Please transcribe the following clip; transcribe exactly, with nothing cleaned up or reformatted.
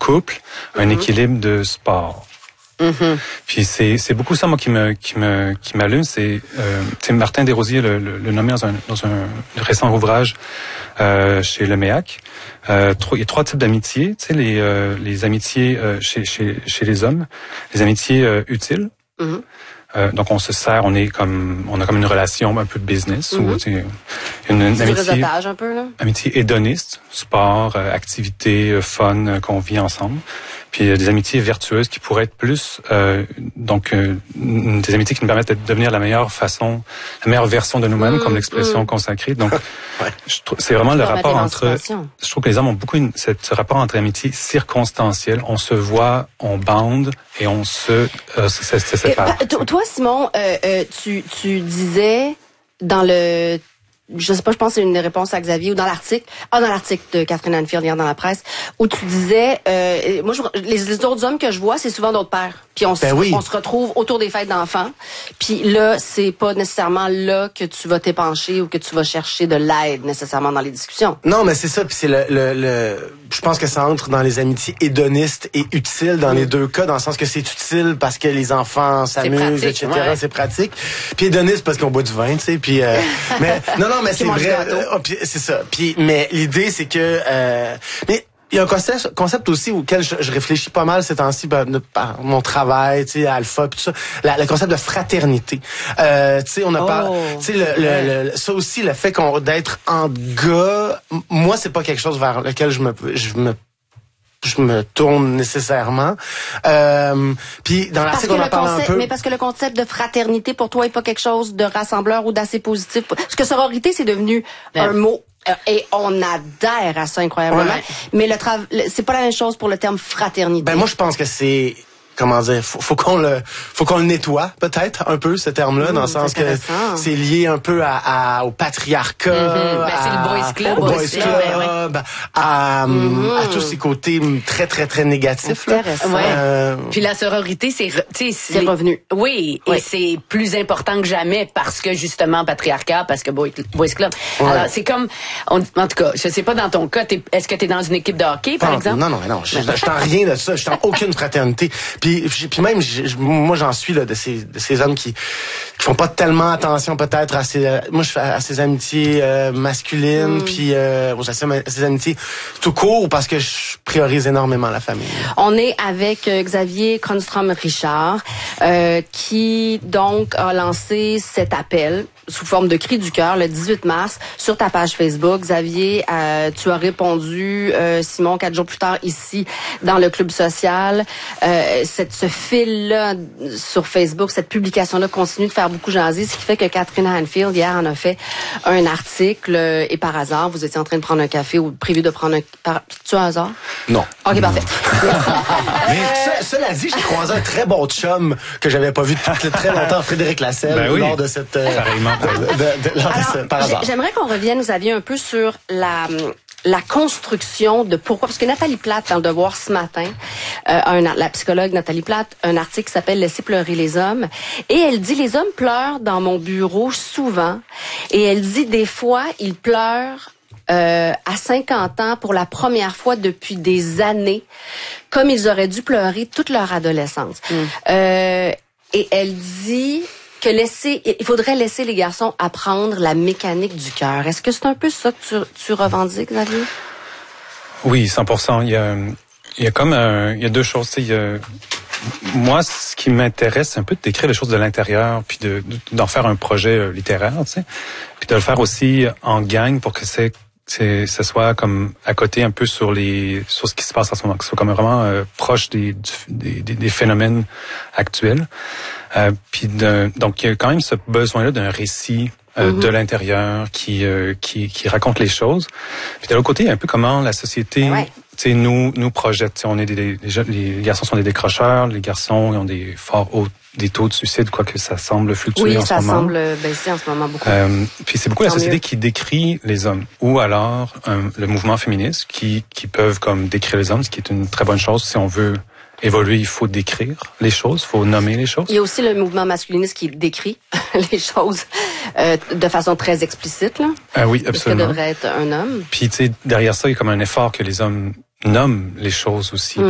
couple, un mm-hmm. équilibre de sport. Mm-hmm. Puis c'est c'est beaucoup ça moi qui me qui me qui m'allume, c'est euh, tu sais Martin Desrosiers le, le, le nommé dans un dans un récent ouvrage euh, chez Le Méac. Euh, il y a trois types d'amitiés, tu sais les euh, les amitiés euh, chez chez chez les hommes, les amitiés euh, utiles. Mm-hmm. Euh, donc on se sert, on est comme on a comme une relation un peu de business mm-hmm. ou tu sais, une, une c'est amitié du réseautage un peu là. Amitié hédoniste, sport, euh, activité, euh, fun euh, qu'on vit ensemble. Puis euh, des amitiés vertueuses qui pourraient être plus euh, donc euh, des amitiés qui nous permettent de devenir la meilleure façon, la meilleure version de nous-mêmes, mmh, comme l'expression mmh. consacrée. Donc ouais. je trouve c'est vraiment le rapport entre. Je trouve que les hommes ont beaucoup une, cette, ce rapport entre amitié circonstancielle. On se voit, on bande et on se euh, se, se sépare. Et, toi, Simon, euh, euh, tu tu disais dans le je sais pas, je pense que c'est une réponse à Xavier ou dans l'article, ah dans l'article de Catherine Hanfield hier dans la presse, où tu disais, euh, moi je, les, les autres hommes que je vois, c'est souvent d'autres pères. Puis on, ben se, oui. on se retrouve autour des fêtes d'enfants. Puis là, c'est pas nécessairement là que tu vas t'épancher ou que tu vas chercher de l'aide nécessairement dans les discussions. Non, mais c'est ça. Puis c'est le, le, le, je pense que ça entre dans les amitiés hédonistes et utiles dans mmh. les deux cas, dans le sens que c'est utile parce que les enfants s'amusent, et cetera. Ouais. C'est pratique. Puis hédoniste parce qu'on boit du vin, tu sais. Puis euh, mais non, non, mais c'est vrai. Euh, c'est ça. Puis mais l'idée c'est que euh, mais il y a un concept, concept aussi auquel je, je réfléchis pas mal ces temps-ci par, par mon travail, tu sais, à Alpha, puis tout ça, la, le concept de fraternité. Euh, tu sais, on a oh, pas, tu sais, le, ouais. le, le, ça aussi, le fait qu'on d'être en gars, moi, c'est pas quelque chose vers lequel je me, je me je me tourne nécessairement. Euh, puis dans l'article, on en parle concept, un peu. Mais parce que le concept de fraternité, pour toi, est pas quelque chose de rassembleur ou d'assez positif. Parce que sororité, c'est devenu ouais. un mot. Et on adhère à ça incroyablement. Ouais. Mais le travail, c'est pas la même chose pour le terme fraternité. Ben moi, je pense que c'est... Comment dire, faut, faut qu'on le, faut qu'on le nettoie peut-être un peu ce terme-là, mmh, dans le sens que c'est lié un peu à, à au patriarcat, mmh, ben, c'est le boys club, au boys aussi, club, ben, oui. à, mmh. à tous ces côtés très très très négatifs. Là. Ouais. Euh... Puis la sororité, c'est, tu sais, c'est revenu. Oui, oui, et c'est plus important que jamais parce que justement patriarcat, parce que boys, boys club. Ouais. Alors c'est comme, on, en tout cas, je sais pas dans ton cas, t'es, est-ce que t'es dans une équipe de hockey par non, exemple? Non non non, je suis dans rien de ça, je suis dans aucune fraternité. Puis, puis même, je, moi, j'en suis là de ces de ces hommes qui qui font pas tellement attention peut-être à ces, moi, je fais à ces amitiés euh, masculines, mm. puis euh, bon, à ces amitiés tout court parce que je priorise énormément la famille. On est avec euh, Xavier Kronstrom-Richard, euh, qui donc a lancé cet appel sous forme de cri du cœur le dix-huit mars sur ta page Facebook. Xavier, euh, tu as répondu, euh, Simon, quatre jours plus tard ici dans le club social. Euh, cette, ce fil-là sur Facebook, cette publication-là continue de faire beaucoup jaser, ce qui fait que Catherine Hanfield hier en a fait un article euh, et par hasard, vous étiez en train de prendre un café ou prévu de prendre un... Par... Tu as un hasard? Non. OK, parfait. Mais ce, cela dit, j'ai croisé un très bon chum que j'avais pas vu depuis très longtemps, Frédéric Lasselle, ben oui. lors de cette... Euh, De, de, de, Alors, de, par hasard. J'aimerais qu'on revienne, Xavier, un peu sur la la construction de pourquoi, parce que Nathalie Plate, dans Le Devoir ce matin, euh, un, la psychologue Nathalie Plate, un article qui s'appelle « Laisser pleurer les hommes », et elle dit « Les hommes pleurent dans mon bureau souvent », et elle dit « Des fois, ils pleurent Euh, à cinquante ans pour la première fois depuis des années, comme ils auraient dû pleurer toute leur adolescence. Mm. Euh, et elle dit que laisser, il faudrait laisser les garçons apprendre la mécanique du cœur. Est-ce que c'est un peu ça que tu, tu revendiques, Xavier? Oui, cent pour cent. Il y a, il y a comme un, il y a deux choses. Il y a, moi, ce qui m'intéresse, c'est un peu de décrire les choses de l'intérieur, puis de, d'en faire un projet littéraire, tu sais, puis de le faire aussi en gang pour que c'est c'est ce soit comme à côté un peu sur les sur ce qui se passe en ce moment, que ce soit comme vraiment euh, proche des, des des des phénomènes actuels. Euh, puis de, donc il y a quand même ce besoin-là d'un récit euh, mm-hmm. de l'intérieur qui euh, qui qui raconte les choses. Puis de l'autre côté, il y a un peu comment la société ouais. tu sais nous nous projette. On est des, des, des les garçons sont des décrocheurs, les garçons ont des forts hauts des taux de suicide, quoique ça semble fluctuer oui, en ce moment. Oui, ça semble baisser en ce moment beaucoup. Euh, puis c'est beaucoup Tant la société mieux. qui décrit les hommes, ou alors euh, le mouvement féministe qui qui peuvent comme décrire les hommes, ce qui est une très bonne chose. Si on veut évoluer, il faut décrire les choses, il faut nommer les choses. Il y a aussi le mouvement masculiniste qui décrit les choses euh, de façon très explicite, là. Ah oui, absolument. Ce que devrait être un homme. Puis tu sais, derrière ça, il y a comme un effort que les hommes nomment les choses aussi. Mm.